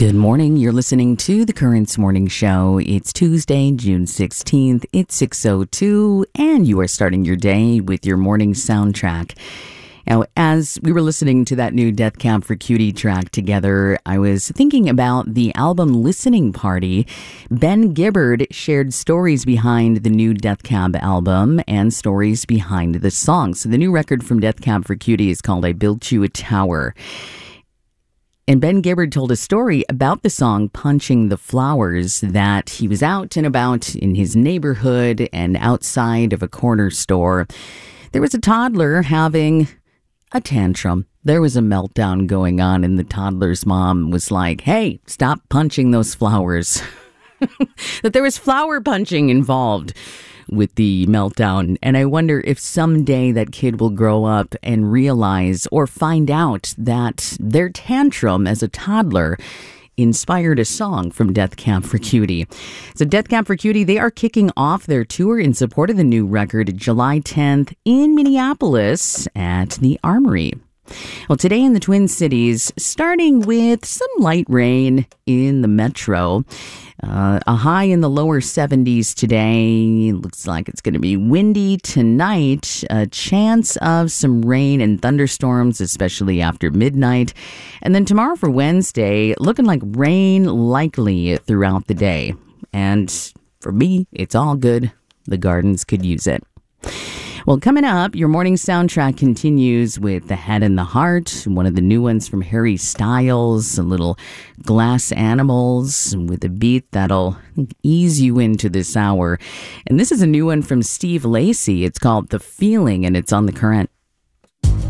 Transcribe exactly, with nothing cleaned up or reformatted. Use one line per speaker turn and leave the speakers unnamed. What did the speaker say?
Good morning. You're listening to the Currents Morning Show. It's Tuesday, June sixteenth. It's six oh two, and you are starting your day with your morning soundtrack. Now, as we were listening to that new Death Cab for Cutie track together, I was thinking about the album listening party. Ben Gibbard shared stories behind the new Death Cab album and stories behind the song. So the new record from Death Cab for Cutie is called I Built You a Tower. And Ben Gibbard told a story about the song Punching the Flowers, that he was out and about in his neighborhood and outside of a corner store. There was a toddler having a tantrum. There was a meltdown going on, and the toddler's mom was like, "Hey, stop punching those flowers." That there was flower punching involved with the meltdown. And I wonder if someday that kid will grow up and realize or find out that their tantrum as a toddler inspired a song from Death Cab for Cutie. So Death Cab for Cutie, they are kicking off their tour in support of the new record July tenth in Minneapolis at the Armory. Well, today in the Twin Cities, starting with some light rain in the metro. Uh, a high in the lower seventies today. Looks like it's going to be windy tonight. A chance of some rain and thunderstorms, especially after midnight. And then tomorrow for Wednesday, looking like rain likely throughout the day. And for me, it's all good. The gardens could use it. Well, coming up, your morning soundtrack continues with The Head and the Heart, one of the new ones from Harry Styles, a little Glass Animals with a beat that'll ease you into this hour. And this is a new one from Steve Lacy. It's called The Feeling, and it's on The Current.